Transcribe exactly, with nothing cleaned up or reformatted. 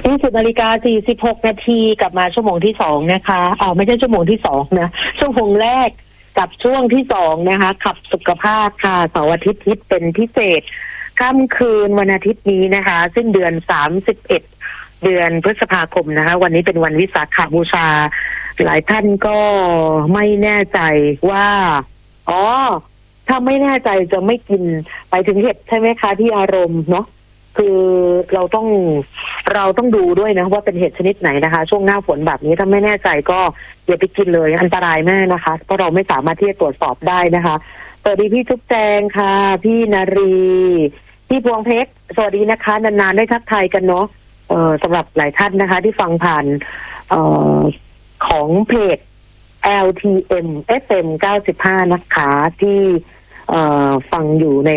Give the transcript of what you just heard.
ยี่สิบนาฬิกาสี่สิบหกนาทีกลับมาชั่วโมงที่สองนะคะอ๋อไม่ใช่ชั่วโมงที่สองนะชั่วโมงแรกกับช่วงที่สองนะคะขับสุขภาพค่ะเสาร์อาทิตย์ทิศเป็นพิเศษค่ำคืนวันอาทิตย์นี้นะคะซึ่งเดือนสามสิบเอ็ดเดือนพฤษภาคมนะคะวันนี้เป็นวันวิสาขบูชาหลายท่านก็ไม่แน่ใจว่าอ๋อถ้าไม่แน่ใจจะไม่กินไปถึงเห็ดใช่ไหมคะที่อารมณ์เนาะคือเราต้องเราต้องดูด้วยนะว่าเป็นเห็ดชนิดไหนนะคะช่วงหน้าฝนแบบนี้ถ้าไม่แน่ใจก็อย่าไปกินเลยอันตรายมากนะคะเพราะเราไม่สามารถที่จะตรวจสอบได้นะคะสวัสดีพี่จุ๊บแจงค่ะพี่นารีพี่พวงเพชรสวัสดีนะคะนานๆได้ทักทายกันเนาะเอ่อสำหรับหลายท่านนะคะที่ฟังผ่านเอ่อของเพจ แอล ที เอ็ม เอฟ เอ็ม เก้าสิบห้านะคะที่เอ่อฟังอยู่ใน